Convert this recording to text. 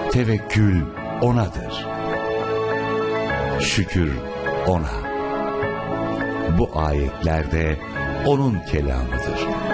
Tevekkül O'nadır. Şükür O'na. Bu ayetlerde O'nun kelamıdır.